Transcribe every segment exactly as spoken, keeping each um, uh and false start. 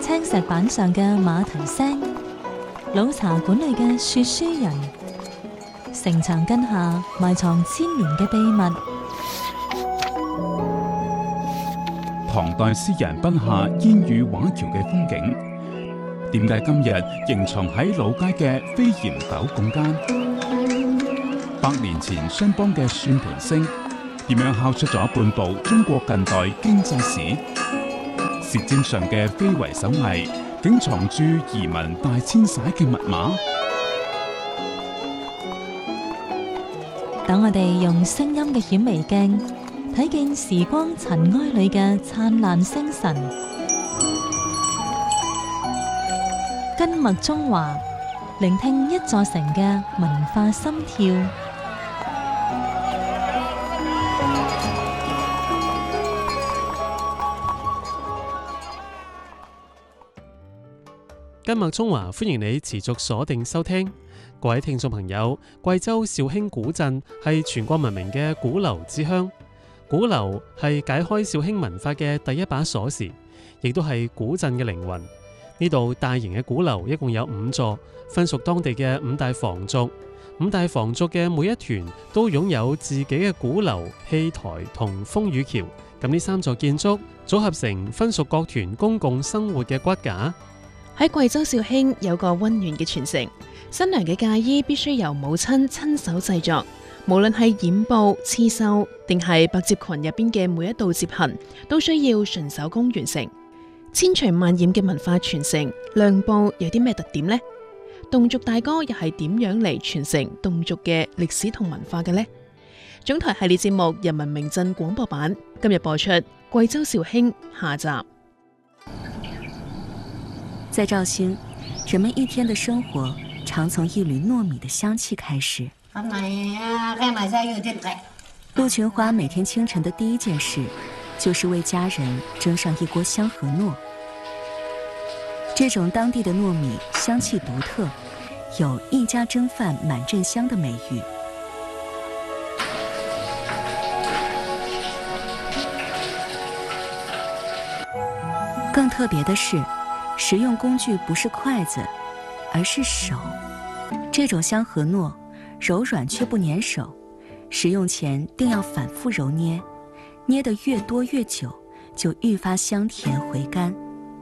青石板上嘅馬蹄聲，老茶館裏嘅說書人，城牆根下埋藏千年嘅秘密。 唐代詩人筆下煙雨畫橋嘅風景，點解今日仍藏喺老街嘅飛檐斗拱間？百年前商幫嘅算盤聲，點樣敲出咗半部中國近代經濟史？舌尖上嘅非遺手藝，竟藏住移民大遷徙嘅密碼？ 等我哋用聲音嘅顯微鏡睇見時光塵埃裏嘅燦爛星辰，根脈中華，聆聽一座城嘅文化心跳。 根脈中華，歡迎你持續鎖定收聽。各位聽眾朋友，貴州紹興古鎮係全國聞名嘅鼓樓之鄉。鼓樓係解開紹興文化嘅第一把鎖匙，亦都係古鎮嘅靈魂。呢度大型嘅鼓樓一共有五座，分屬當地嘅五大房族。五大房族嘅每一團都擁有自己嘅鼓樓、戲台同風雨橋。咁呢三座建築組合成分屬各團公共生活嘅骨架。 喺貴州紹興有個溫暖嘅傳承，新娘嘅嫁衣必須由母親親手製作，無論係染布、刺繡，定係百褶裙入邊嘅每一道折痕，都需要純手工完成。千錘萬染嘅文化傳承，亮布有啲咩特點呢？侗族大歌又係點樣嚟傳承侗族嘅歷史同文化嘅呢？總台系列節目《人民名鎮》廣播版今日播出貴州紹興下集。 在紹興，人們一天的生活常從一縷糯米的香氣開始。陸群華每天清晨的第一件事，就是為家人蒸上一鍋香河糯。這種當地的糯米香氣獨特，有一家蒸飯滿鎮香的美譽。更特別的是，食用工具不是筷子，而是手。這種香河糯柔軟卻不粘手，食用前定要反覆揉捏，捏得越多越久，就愈發香甜回甘。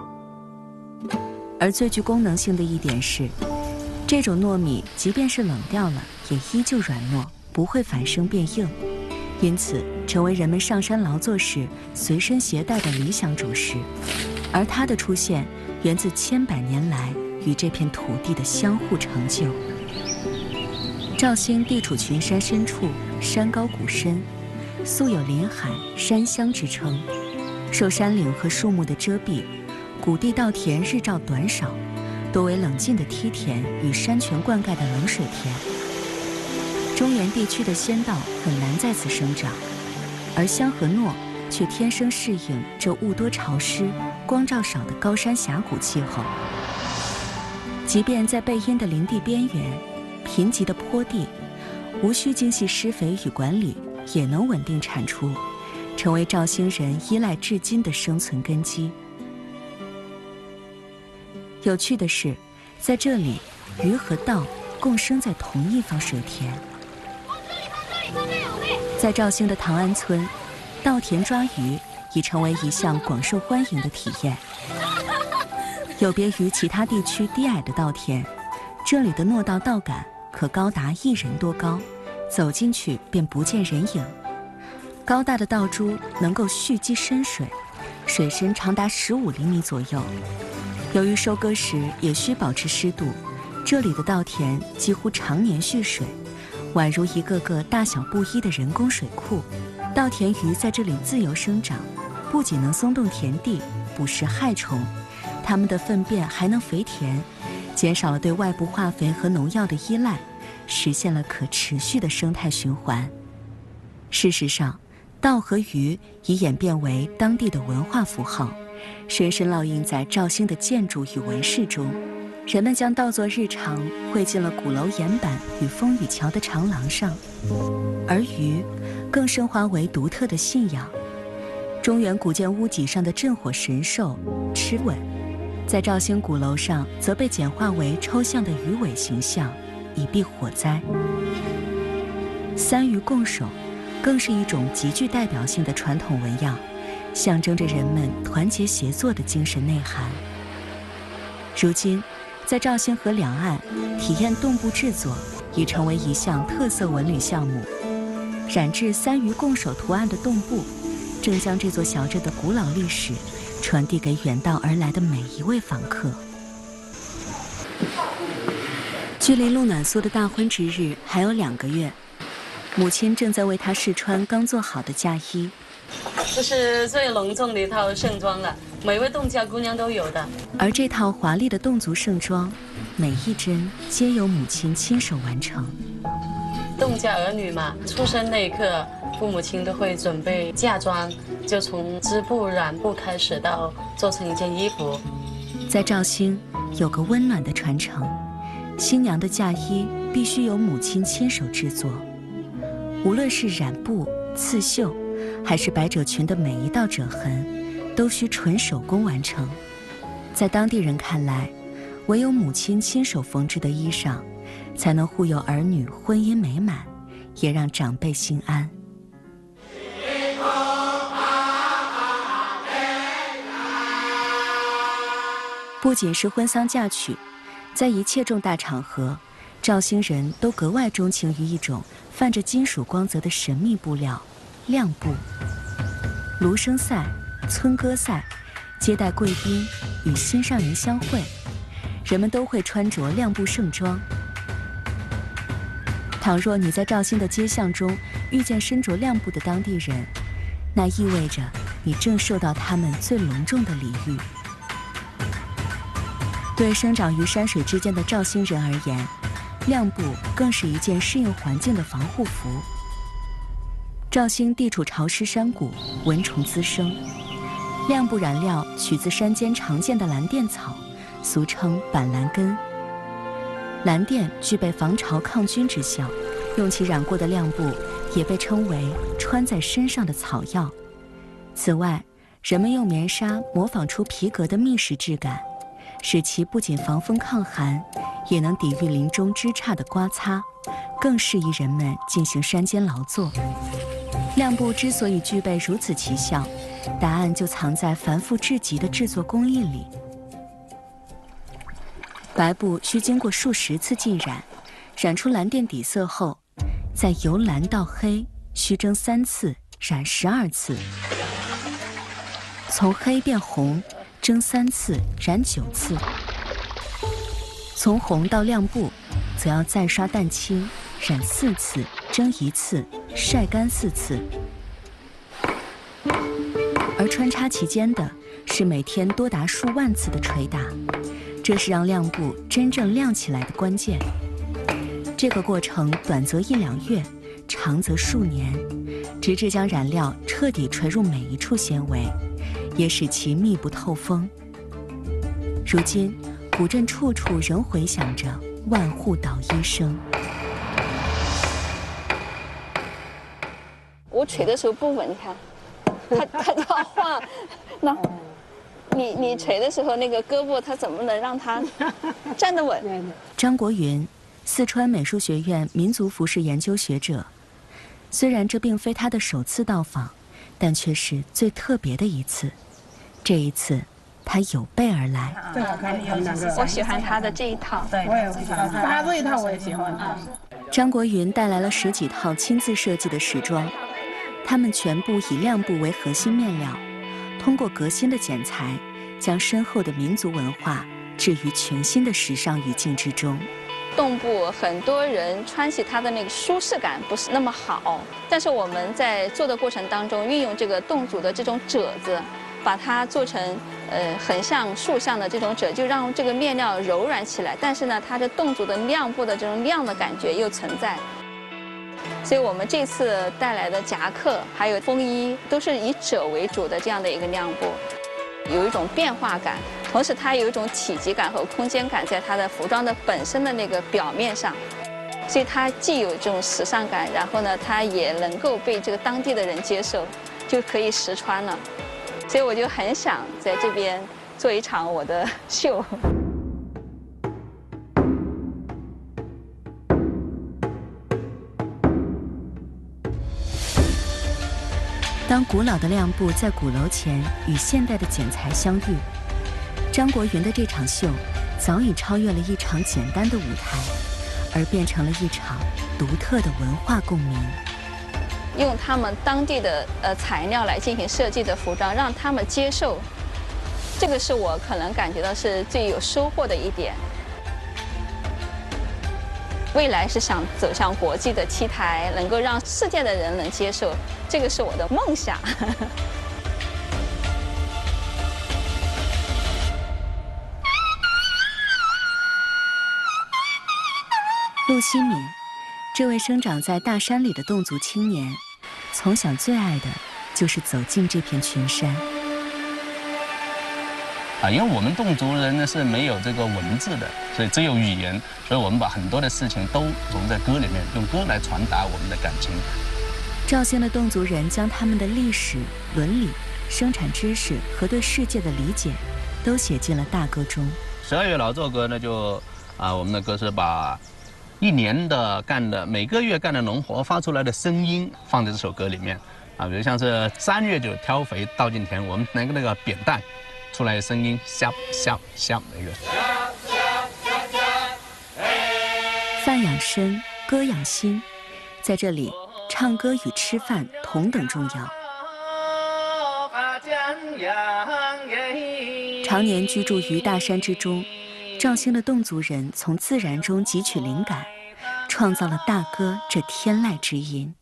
而最具功能性的一點是，這種糯米即便是冷掉了，也依舊軟糯，不會反生變硬，因此成為人們上山勞作時隨身攜帶的理想主食。而它的出現源自千百年來與這片土地的相互成就。紹興地處群山深處，山高谷深，素有林海山鄉之稱。受山嶺和樹木的遮蔽，谷地稻田日照短少，多為冷浸的梯田與山泉灌溉的冷水田。中原地區的仙稻很難在此生長，而香河糯卻天生適應這霧多潮濕、光照少的高山峽谷氣候。即便在背陰的林地邊緣、貧瘠的坡地，無需精細施肥與管理，也能穩定產出，成為紹興人依賴至今的生存根基。有趣的是，在這裡，魚和稻共生在同一方水田。在紹興的唐安村，稻田抓魚已成為一項廣受歡迎的體驗。有別於其他地區低矮的稻田，這裡的糯稻稻杆可高達一人多高，走進去便不見人影。高大的稻株能夠蓄積深水，水深長達十五厘米左右。由於收割時也需保持濕度，這裡的稻田幾乎常年蓄水，宛如一個個大小不一的人工水庫。稻田魚在這裡自由生長，不僅能鬆動田地，捕食害蟲，它們的糞便還能肥田，減少了對外部化肥和農藥的依賴，實現了可持續的生態循環。事實上，稻和魚已演變為當地的文化符號，深深烙印在紹興的建築與紋飾中。人們將稻作日常繪進了鼓樓岩板與風雨橋的長廊上，而魚更升華為獨特的信仰。中原古建屋脊上的鎮火神獸螭吻， 在肇兴鼓楼上则被简化为抽象的鱼尾形象，以避火灾。三鱼共守更是一种极具代表性的传统纹样，象征着人们团结协作的精神内涵。如今，在肇兴河两岸体验洞布制作已成为一项特色文旅项目。染制三鱼共守图案的洞布，正将这座小镇的古老历史传递给远道而来的每一位访客。距离陆暖苏的大婚之日还有两个月，母亲正在为她试穿刚做好的嫁衣。 这是最隆重的一套盛装了，每位侗家姑娘都有的。 而这套华丽的侗族盛装，每一针皆由母亲亲手完成。 侗家儿女嘛，出生那一刻，父母亲都会准备嫁妆，就从织布、染布开始，到做成一件衣服。 在肇兴有个温暖的传承，新娘的嫁衣必须由母亲亲手制作，无论是染布、刺绣，还是百褶裙的每一道褶痕，都需纯手工完成。在当地人看来，唯有母亲亲手缝制的衣裳，才能护佑儿女婚姻美满，也让长辈心安。不仅是婚丧嫁娶，在一切重大场合，肇兴人都格外钟情于一种泛着金属光泽的神秘布料——亮布。芦笙赛、村歌赛、接待贵宾与心上人相会，人们都会穿着亮布盛装。倘若你在肇兴的街巷中遇见身着亮布的当地人，那意味着你正受到他们最隆重的礼遇。对生长于山水之间的肇兴人而言，亮布更是一件适应环境的防护服。肇兴地处潮湿山谷，蚊虫滋生，亮布染料取自山间常见的蓝靛草，俗称板蓝根。蓝靛具备防潮抗菌之效，用其染过的亮布也被称为穿在身上的草药。此外，人们用棉纱模仿出皮革的密实质感，使其不仅防风抗寒，也能抵御林中枝杈的刮擦，更适宜人们进行山间劳作。亮布之所以具备如此奇效，答案就藏在繁复至极的制作工艺里。白布需经过数十次浸染，染出蓝靛底色后，再由蓝到黑需蒸三次，染十二次；从黑变红，蒸三次，染九次；从红到亮布，则要再刷蛋清，染四次，蒸一次，晒干四次。而穿插其间的是每天多达数万次的捶打，这是让亮布真正亮起来的关键。这个过程短则一两月，长则数年，直至将染料彻底垂入每一处纤维，也使其密不透风。如今，古镇处处仍回响着万户捣衣声。 我捶的时候不稳，你看，它它就要晃。那，你你捶的时候，那个胳膊它怎么能让它站得稳？ 张国云，四川美术学院民族服饰研究学者。虽然这并非他的首次到访，但却是最特别的一次。这一次，他有备而来。 我喜欢他的这一套， 对，我也喜欢他这一套，我也喜欢。 张国云带来了十几套亲自设计的时装，它们全部以亮布为核心面料，通过革新的剪裁，将深厚的民族文化置于全新的时尚语境之中。 侗布很多人穿起它的那个舒适感不是那么好，但是我们在做的过程当中，运用这个侗族的这种褶子，把它做成呃横向、竖向的这种褶，就让这个面料柔软起来。但是呢，它的侗族的亮布的这种亮的感觉又存在。所以我们这次带来的夹克还有风衣，都是以褶为主的这样的一个亮布，有一种变化感。同时，它有一种体积感和空间感，在它的服装的本身的那个表面上，所以它既有这种时尚感，然后呢，它也能够被这个当地的人接受，就可以实穿了。所以我就很想在这边做一场我的秀。 当古老的亮布在鼓楼前与现代的剪裁相遇，张国云的这场秀早已超越了一场简单的舞台，而变成了一场独特的文化共鸣。 用他们当地的呃材料来进行设计的服装，让他们接受，这个是我可能感觉到是最有收获的一点。未来是想走向国际的 T 台，能够让世界的人能接受，这个是我的梦想。 陆希敏，这位生长在大山里的侗族青年，从小最爱的就是走进这片群山。 啊，因为我们侗族人呢是没有这个文字的，所以只有语言，所以我们把很多的事情都融在歌里面，用歌来传达我们的感情。 肇兴的侗族人将他们的历史、伦理、生产知识和对世界的理解，都写进了大歌中。 十二月劳作歌呢，就啊，我们的歌是把一年的干的每个月干的农活发出来的声音放在这首歌里面啊，比如像是三月就挑肥倒进田，我们那个那个扁担出来的声音，响响响那个。 饭养身，歌养心，在这里，唱歌与吃饭同等重要。常年居住于大山之中，肇兴的侗族人从自然中汲取灵感，创造了大歌这天籁之音。